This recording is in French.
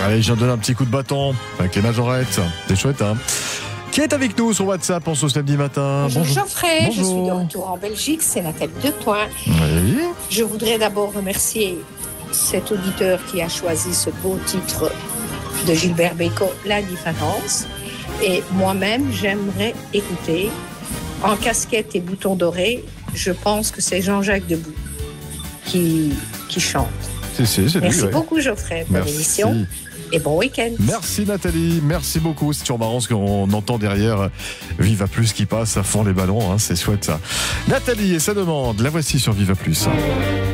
Allez, je viens de donner un petit coup de bâton avec les majorettes. C'est chouette, hein. Qui est avec nous sur WhatsApp en ce samedi matin? Bonjour Geoffrey, Bonjour. je suis de retour en Belgique, c'est Nathalie Depoint. Oui. Je voudrais d'abord remercier cet auditeur qui a choisi ce beau titre de Gilbert Bécaud, La Différence. Et moi-même, j'aimerais écouter En casquette et boutons dorés. Je pense que c'est Jean-Jacques Debout qui chante. C'est lui, Merci ouais. beaucoup Geoffrey pour Merci. l'émission et bon week-end. Merci Nathalie, merci beaucoup. C'est toujours marrant ce qu'on entend derrière Viva Plus qui passe à fond les ballons, hein, c'est chouette ça. Nathalie et sa demande, la voici sur Viva Plus.